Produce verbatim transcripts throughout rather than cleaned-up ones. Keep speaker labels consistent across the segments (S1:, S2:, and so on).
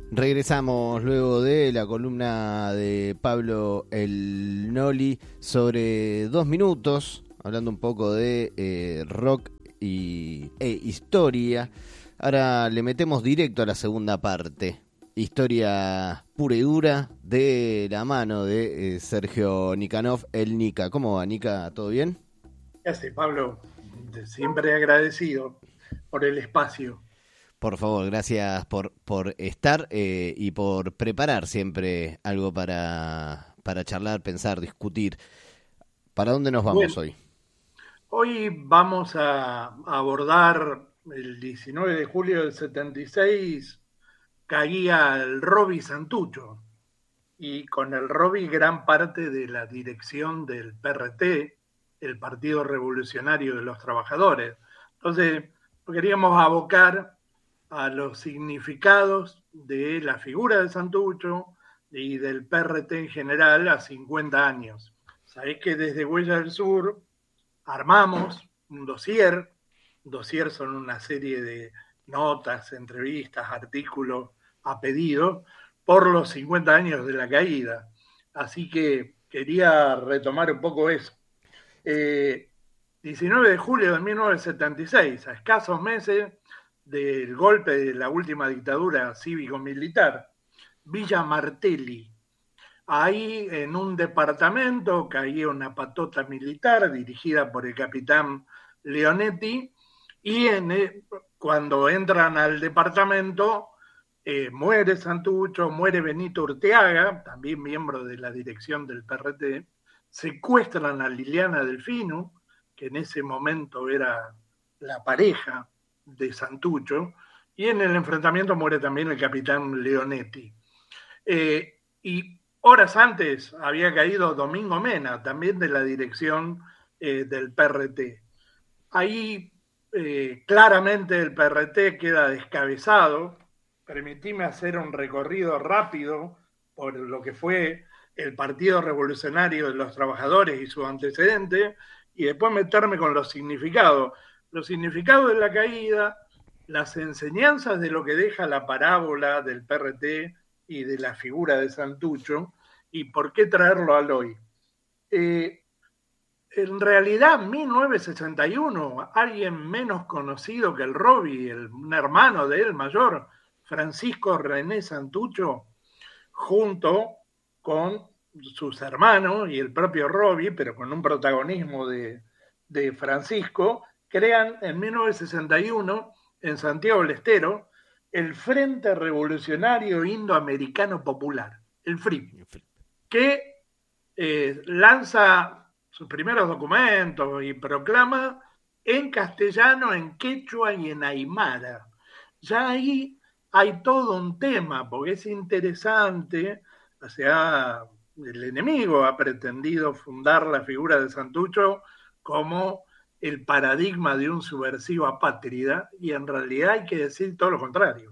S1: Regresamos luego de la columna de Pablo El Noli sobre dos minutos, hablando un poco de eh, rock y, e historia. Ahora le metemos directo a la segunda parte. Historia pura y dura de la mano de eh, Sergio Nikanov, el Nika. ¿Cómo va, Nika? ¿Todo bien?
S2: ¿Qué hace, Pablo? Siempre agradecido por el espacio.
S1: Por favor, gracias por, por estar eh, y por preparar siempre algo para, para charlar, pensar, discutir. ¿Para dónde nos
S2: Bueno,
S1: vamos hoy?
S2: hoy vamos a abordar el diecinueve de julio del setenta y seis, caía el Roby Santucho, y con el Roby gran parte de la dirección del P R T, el Partido Revolucionario de los Trabajadores. Entonces, queríamos abocar a los significados de la figura de Santucho y del P R T en general a cincuenta años. Sabéis que desde Huella del Sur armamos un dossier. Dossier son una serie de notas, entrevistas, artículos a pedido por los cincuenta años de la caída. Así que quería retomar un poco eso. Eh, diecinueve de julio de mil novecientos setenta y seis, a escasos meses del golpe de la última dictadura cívico-militar, Villa Martelli. Ahí en un departamento caía una patota militar dirigida por el capitán Leonetti, y en, eh, cuando entran al departamento eh, muere Santucho, muere Benito Urteaga, también miembro de la dirección del P R T, secuestran a Liliana Delfino, que en ese momento era la pareja de Santucho, y en el enfrentamiento muere también el capitán Leonetti. Eh, y horas antes había caído Domingo Mena, también de la dirección eh, del P R T. Ahí eh, claramente el P R T queda descabezado. Permitime hacer un recorrido rápido por lo que fue el Partido Revolucionario de los Trabajadores y sus antecedentes, y después meterme con los significados. Los significados de la caída, las enseñanzas de lo que deja la parábola del P R T y de la figura de Santucho, y por qué traerlo al hoy. Eh, en realidad, mil novecientos sesenta y uno, alguien menos conocido que el Roby, el, un hermano de él mayor, Francisco René Santucho, junto con sus hermanos y el propio Roby, pero con un protagonismo de, de Francisco, crean en mil novecientos sesenta y uno, en Santiago del Estero, el Frente Revolucionario Indoamericano Popular, el F R I P, que eh, lanza sus primeros documentos y proclama en castellano, en quechua y en aymara. Ya ahí hay todo un tema, porque es interesante. O sea, el enemigo ha pretendido fundar la figura de Santucho como el paradigma de un subversivo apátrida, y en realidad hay que decir todo lo contrario.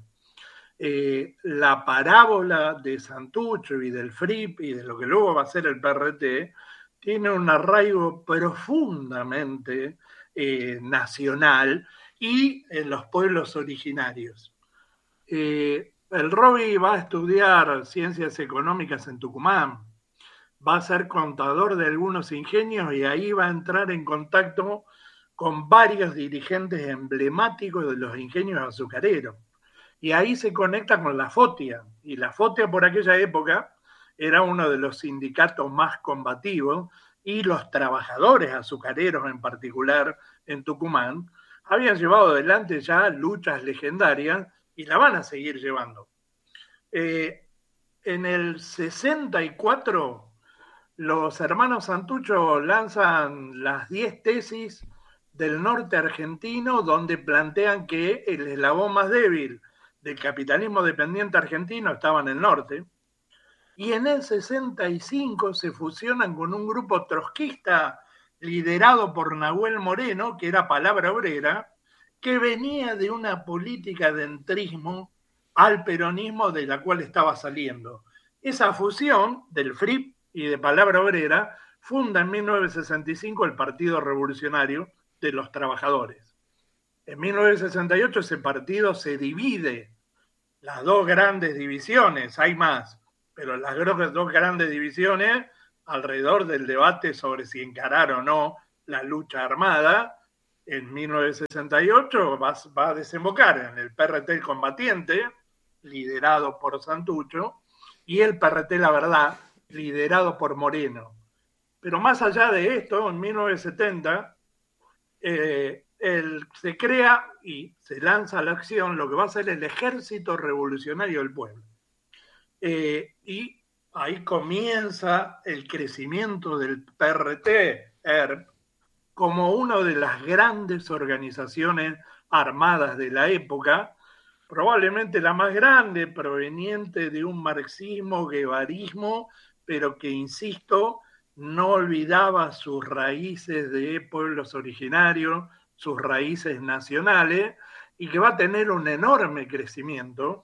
S2: Eh, la parábola de Santucho y del F R I P y de lo que luego va a ser el P R T tiene un arraigo profundamente eh, nacional y en los pueblos originarios. Eh, el Roby va a estudiar ciencias económicas en Tucumán, va a ser contador de algunos ingenios, y ahí va a entrar en contacto con varios dirigentes emblemáticos de los ingenios azucareros. Y ahí se conecta con la FOTIA, y la FOTIA por aquella época era uno de los sindicatos más combativos, y los trabajadores azucareros en particular en Tucumán habían llevado adelante ya luchas legendarias y la van a seguir llevando. Eh, en el sesenta y cuatro los hermanos Santucho lanzan las diez tesis del norte argentino, donde plantean que el eslabón más débil del capitalismo dependiente argentino estaba en el norte, y en el sesenta y cinco se fusionan con un grupo trotskista liderado por Nahuel Moreno, que era Palabra Obrera, que venía de una política de entrismo al peronismo de la cual estaba saliendo. Esa fusión del F R I P y de Palabra Obrera funda en mil novecientos sesenta y cinco el Partido Revolucionario de los Trabajadores. En mil novecientos sesenta y ocho ese partido se divide las dos grandes divisiones, hay más, pero las dos grandes divisiones alrededor del debate sobre si encarar o no la lucha armada, en mil novecientos sesenta y ocho va, va a desembocar en el P R T El Combatiente, liderado por Santucho, y el P R T La Verdad, liderado por Moreno. Pero más allá de esto, en mil novecientos setenta, eh, el, se crea y se lanza a la acción lo que va a ser el Ejército Revolucionario del Pueblo. Eh, y ahí comienza el crecimiento del P R T, E R P, como una de las grandes organizaciones armadas de la época, probablemente la más grande, proveniente de un marxismo, guevarismo, pero que, insisto, no olvidaba sus raíces de pueblos originarios, sus raíces nacionales, y que va a tener un enorme crecimiento,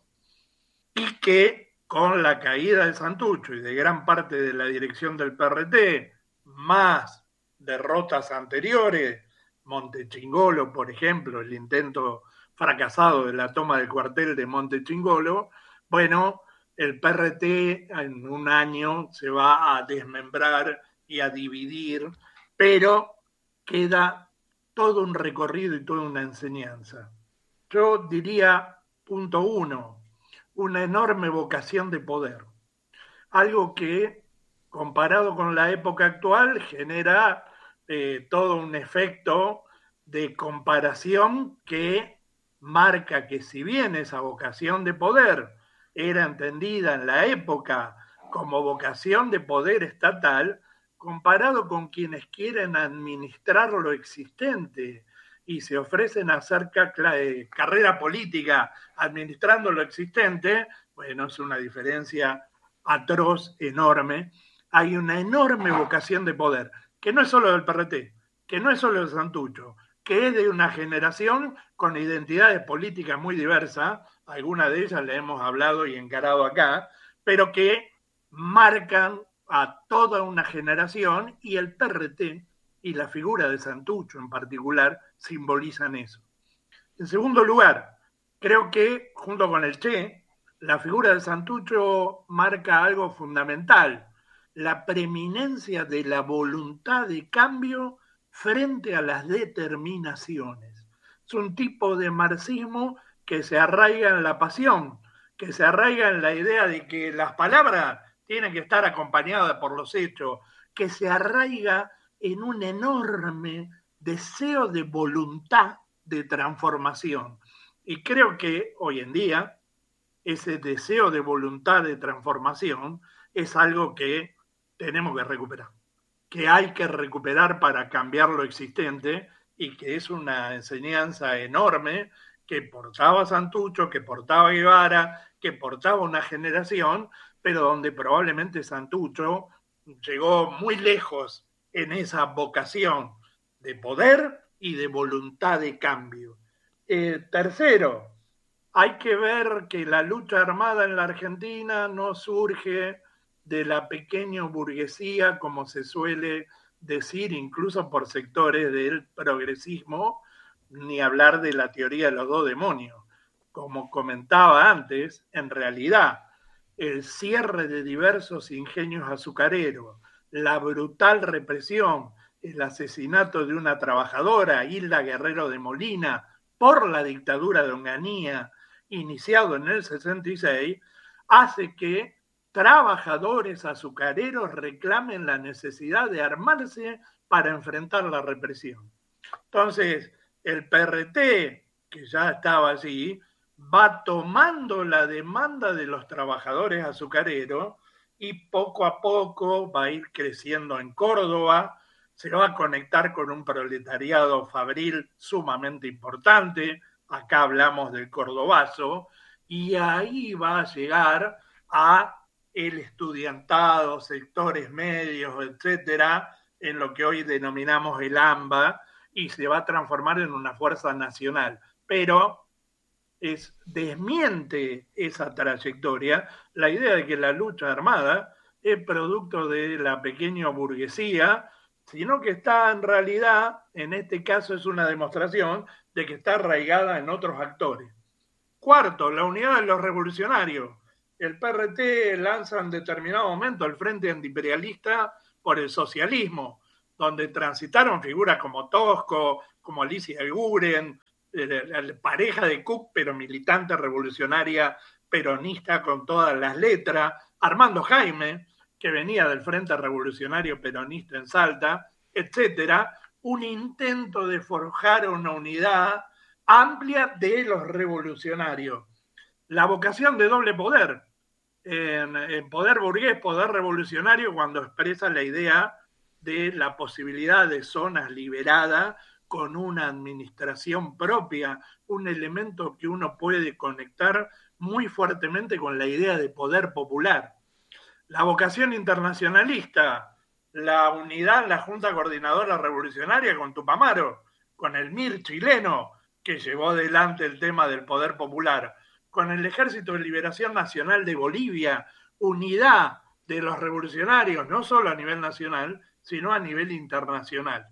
S2: y que con la caída de Santucho y de gran parte de la dirección del P R T, más derrotas anteriores, Montechingolo, por ejemplo, el intento fracasado de la toma del cuartel de Montechingolo, bueno, el P R T en un año se va a desmembrar y a dividir, pero queda todo un recorrido y toda una enseñanza. Yo diría, punto uno, una enorme vocación de poder, algo que, comparado con la época actual, genera eh, todo un efecto de comparación que marca que, si bien esa vocación de poder era entendida en la época como vocación de poder estatal, comparado con quienes quieren administrar lo existente y se ofrecen a hacer carrera política administrando lo existente, bueno, es una diferencia atroz, enorme. Hay una enorme vocación de poder, que no es solo del P R T, que no es solo de Santucho, que es de una generación con identidades políticas muy diversas, algunas de ellas le hemos hablado y encarado acá, pero que marcan a toda una generación, y el P R T y la figura de Santucho en particular simbolizan eso. En segundo lugar, creo que junto con el Che, la figura de Santucho marca algo fundamental: la preeminencia de la voluntad de cambio frente a las determinaciones. Es un tipo de marxismo que se arraiga en la pasión, que se arraiga en la idea de que las palabras tienen que estar acompañadas por los hechos, que se arraiga en un enorme deseo de voluntad de transformación. Y creo que hoy en día ese deseo de voluntad de transformación es algo que tenemos que recuperar, que hay que recuperar para cambiar lo existente, y que es una enseñanza enorme que portaba Santucho, que portaba Guevara, que portaba una generación, pero donde probablemente Santucho llegó muy lejos en esa vocación de poder y de voluntad de cambio. Eh, tercero, hay que ver que la lucha armada en la Argentina no surge de la pequeña burguesía, como se suele decir incluso por sectores del progresismo, ni hablar de la teoría de los dos demonios. Como comentaba antes, en realidad el cierre de diversos ingenios azucareros, la brutal represión, el asesinato de una trabajadora, Hilda Guerrero de Molina, por la dictadura de Onganía, iniciado en el sesenta y seis, hace que trabajadores azucareros reclamen la necesidad de armarse para enfrentar la represión. Entonces, el P R T, que ya estaba allí, va tomando la demanda de los trabajadores azucareros y poco a poco va a ir creciendo en Córdoba, se va a conectar con un proletariado fabril sumamente importante, acá hablamos del cordobazo, y ahí va a llegar a el estudiantado, sectores medios, etcétera, en lo que hoy denominamos el AMBA, y se va a transformar en una fuerza nacional. Pero es, desmiente esa trayectoria la idea de que la lucha armada es producto de la pequeña burguesía, sino que está en realidad, en este caso es una demostración de que está arraigada en otros actores. Cuarto, la unidad de los revolucionarios. El P R T lanza en determinado momento el Frente Antiimperialista por el Socialismo, donde transitaron figuras como Tosco, como Alicia Guren, la pareja de Cook, pero militante revolucionaria peronista con todas las letras, Armando Jaime, que venía del Frente Revolucionario Peronista en Salta, etcétera, un intento de forjar una unidad amplia de los revolucionarios. La vocación de doble poder, en, en poder burgués, poder revolucionario, cuando expresa la idea de la posibilidad de zonas liberadas con una administración propia, un elemento que uno puede conectar muy fuertemente con la idea de poder popular. La vocación internacionalista, la unidad en la Junta Coordinadora Revolucionaria con Tupamaro, con el M I R chileno, que llevó adelante el tema del poder popular, con el Ejército de Liberación Nacional de Bolivia, unidad de los revolucionarios, no solo a nivel nacional, sino a nivel internacional.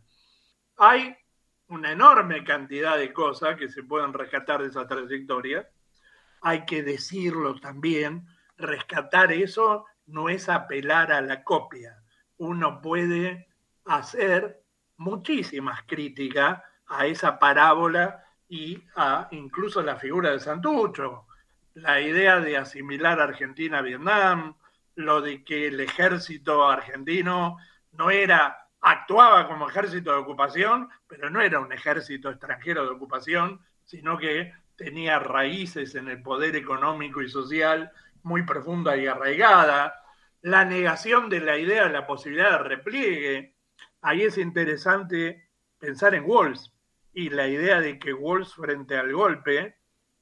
S2: Hay una enorme cantidad de cosas que se pueden rescatar de esa trayectoria. Hay que decirlo también, rescatar eso no es apelar a la copia. Uno puede hacer muchísimas críticas a esa parábola y a incluso la figura de Santucho. La idea de asimilar a Argentina a Vietnam, lo de que el ejército argentino no era, actuaba como ejército de ocupación, pero no era un ejército extranjero de ocupación, sino que tenía raíces en el poder económico y social muy profunda y arraigada. La negación de la idea de la posibilidad de repliegue. Ahí es interesante pensar en Walsh y la idea de que Walsh, frente al golpe,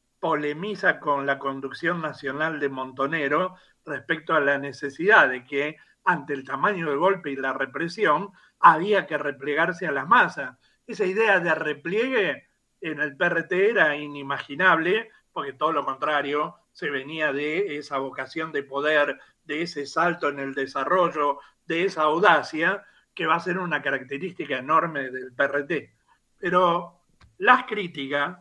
S2: polemiza con la conducción nacional de Montonero respecto a la necesidad de que, ante el tamaño del golpe y la represión, había que replegarse a las masas. Esa idea de repliegue en el P R T era inimaginable, porque todo lo contrario, se venía de esa vocación de poder, de ese salto en el desarrollo, de esa audacia, que va a ser una característica enorme del P R T. Pero las críticas,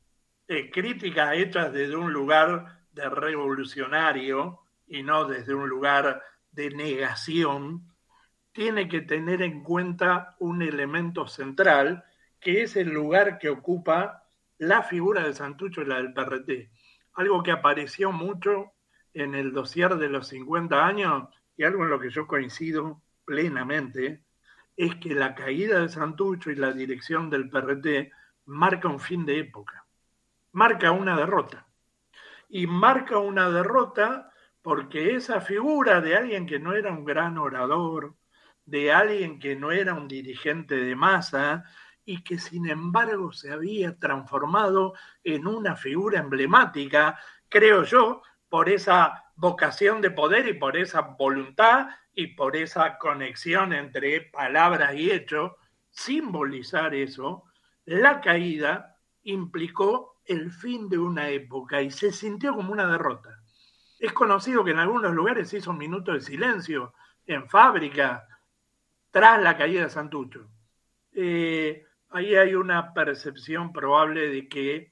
S2: eh, críticas hechas desde un lugar de revolucionario y no desde un lugar de negación, tiene que tener en cuenta un elemento central, que es el lugar que ocupa la figura de Santucho y la del P R T. Algo que apareció mucho en el dossier de los cincuenta años, y algo en lo que yo coincido plenamente, es que la caída de Santucho y la dirección del P R T marca un fin de época, marca una derrota. Y marca una derrota porque esa figura de alguien que no era un gran orador, de alguien que no era un dirigente de masa y que sin embargo se había transformado en una figura emblemática, creo yo, por esa vocación de poder y por esa voluntad y por esa conexión entre palabras y hechos, simbolizar eso, la caída implicó el fin de una época y se sintió como una derrota. Es conocido que en algunos lugares se hizo un minuto de silencio en fábrica tras la caída de Santucho. Eh, ahí hay una percepción probable de que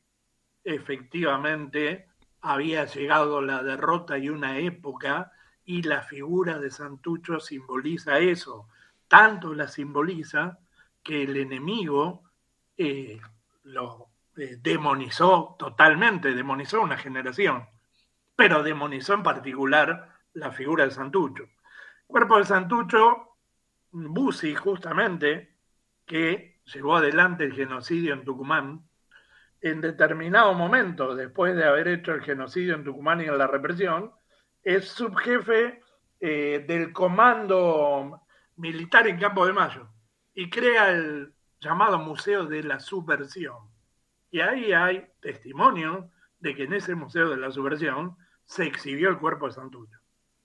S2: efectivamente había llegado la derrota y una época, y la figura de Santucho simboliza eso. Tanto la simboliza que el enemigo eh, lo eh, demonizó totalmente, demonizó una generación, pero demonizó en particular la figura de Santucho. Cuerpo de Santucho, Bussi justamente, que llevó adelante el genocidio en Tucumán, en determinado momento, después de haber hecho el genocidio en Tucumán y en la represión, es subjefe eh, del comando militar en Campo de Mayo y crea el llamado Museo de la Subversión. Y ahí hay testimonio de que en ese Museo de la Subversión se exhibió el cuerpo de Santucho.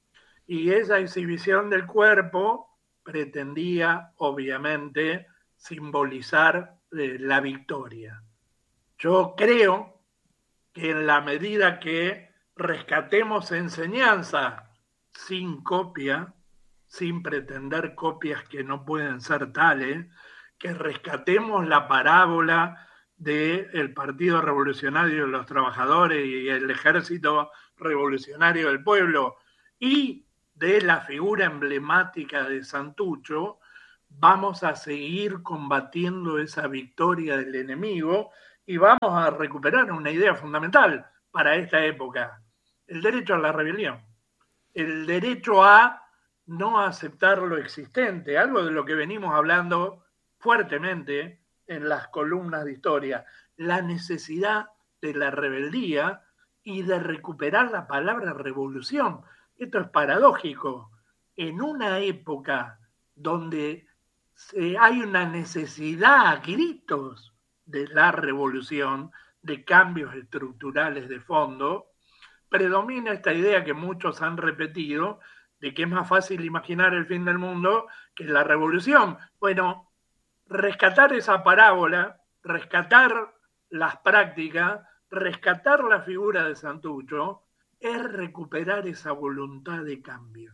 S2: Y esa exhibición del cuerpo pretendía, obviamente, simbolizar eh, la victoria. Yo creo que en la medida que rescatemos enseñanza sin copia, sin pretender copias que no pueden ser tales, que rescatemos la parábola del Partido Revolucionario de los Trabajadores y el Ejército Revolucionario del Pueblo y de la figura emblemática de Santucho, vamos a seguir combatiendo esa victoria del enemigo y vamos a recuperar una idea fundamental para esta época: el derecho a la rebelión, el derecho a no aceptar lo existente, algo de lo que venimos hablando fuertemente en las columnas de historia, la necesidad de la rebeldía y de recuperar la palabra revolución. Esto es paradójico. En una época donde hay una necesidad a gritos de la revolución, de cambios estructurales de fondo, predomina esta idea que muchos han repetido de que es más fácil imaginar el fin del mundo que la revolución. Bueno, rescatar esa parábola, rescatar las prácticas, rescatar la figura de Santucho, es recuperar esa voluntad de cambio.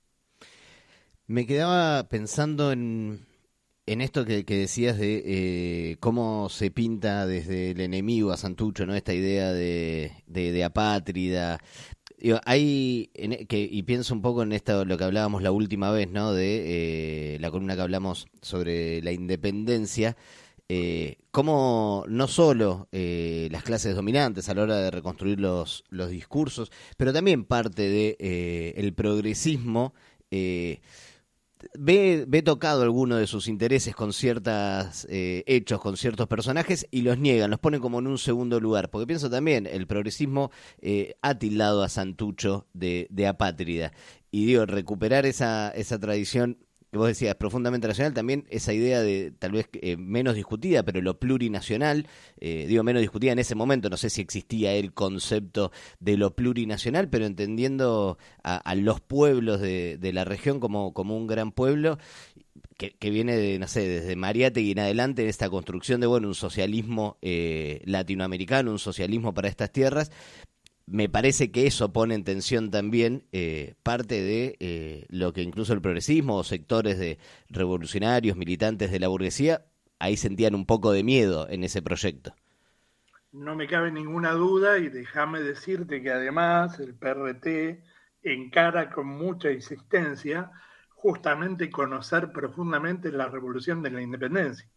S1: Me quedaba pensando en, en esto que, que decías de eh, cómo se pinta desde el enemigo a Santucho, ¿no? Esta idea de, de, de apátrida. Digo, hay en, que, y pienso un poco en esto, lo que hablábamos la última vez, ¿no? De eh, la columna que hablamos sobre la independencia. Eh, cómo no solo eh, las clases dominantes a la hora de reconstruir los, los discursos, pero también parte de eh, el progresismo eh, Ve, ve tocado alguno de sus intereses con ciertos eh, hechos, con ciertos personajes, y los niegan, los ponen como en un segundo lugar. Porque pienso también, el progresismo eh, ha tildado a Santucho de, de apátrida. Y digo, recuperar esa, esa tradición que vos decías, profundamente nacional, también esa idea de, tal vez eh, menos discutida, pero lo plurinacional, eh, digo menos discutida en ese momento, no sé si existía el concepto de lo plurinacional, pero entendiendo a, a los pueblos de, de la región como, como un gran pueblo, que, que viene de, no sé, desde Mariátegui en adelante, en esta construcción de, bueno, un socialismo eh, latinoamericano, un socialismo para estas tierras. Me parece que eso pone en tensión también eh, parte de eh, lo que incluso el progresismo o sectores de revolucionarios, militantes de la burguesía, ahí sentían un poco de miedo en ese proyecto.
S2: No me cabe ninguna duda, y déjame decirte que además el P R T encara con mucha insistencia justamente conocer profundamente la revolución de la independencia.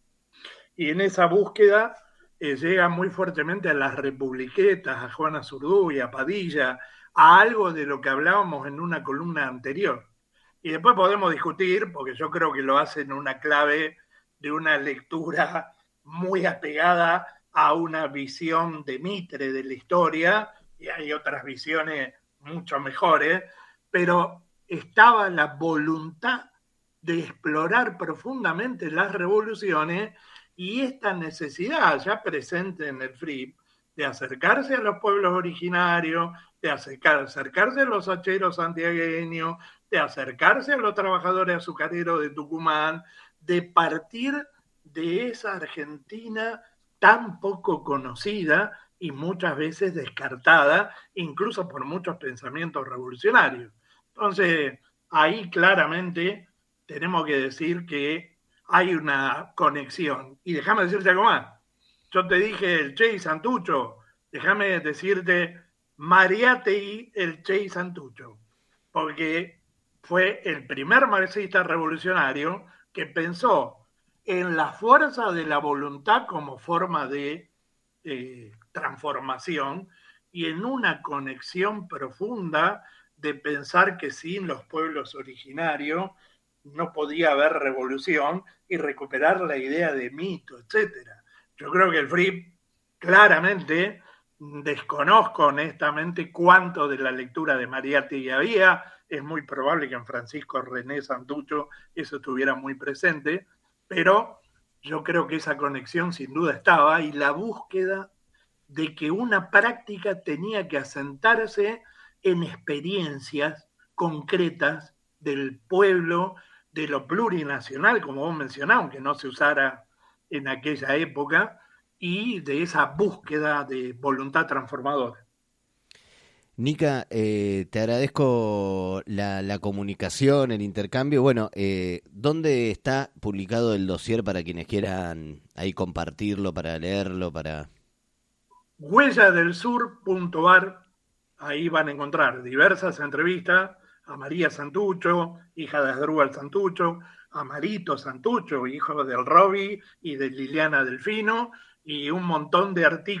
S2: Y en esa búsqueda eh, llega muy fuertemente a las republiquetas, a Juana Zurduy, a Padilla, a algo de lo que hablábamos en una columna anterior. Y después podemos discutir, porque yo creo que lo hacen en una clave de una lectura muy apegada a una visión de Mitre de la historia, y hay otras visiones mucho mejores, pero estaba la voluntad de explorar profundamente las revoluciones y esta necesidad ya presente en el F R I P de acercarse a los pueblos originarios, de acercar, acercarse a los hacheros santiagueños, de acercarse a los trabajadores azucareros de Tucumán, de partir de esa Argentina tan poco conocida y muchas veces descartada, incluso por muchos pensamientos revolucionarios. Entonces, ahí claramente tenemos que decir que hay una conexión. Y déjame decirte algo más. Yo te dije el Che y Santucho, déjame decirte Mariátegui, el Che y Santucho, porque fue el primer marxista revolucionario que pensó en la fuerza de la voluntad como forma de eh, transformación y en una conexión profunda de pensar que sin los pueblos originarios no podía haber revolución y recuperar la idea de mito, etcétera. Yo creo que el F R I P claramente, desconozco honestamente cuánto de la lectura de Mariátegui había, es muy probable que en Francisco René Santucho eso estuviera muy presente, pero yo creo que esa conexión sin duda estaba, y la búsqueda de que una práctica tenía que asentarse en experiencias concretas del pueblo, de lo plurinacional, como vos mencionás, aunque no se usara en aquella época, y de esa búsqueda de voluntad transformadora.
S1: Nica, eh, te agradezco la, la comunicación, el intercambio. Bueno, eh, ¿dónde está publicado el dossier para quienes quieran ahí compartirlo, para leerlo, para...
S2: huelladelsur.ar, ahí van a encontrar diversas entrevistas a María Santucho, hija de Asdrúbal Santucho, a Marito Santucho, hijo del Robbie y de Liliana Delfino, y un montón de artículos